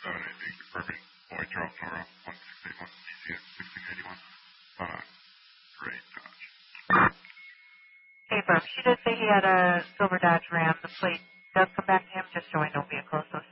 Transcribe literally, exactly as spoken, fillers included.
seven eight eight, perfect. Boy, Charles Toro, one six eight one, G C X sixteen eighty-one. Uh, great, Dodge. Hey, Bob, she did say he had a silver Dodge Ram. The plate does come back to him, just showing no vehicles associated.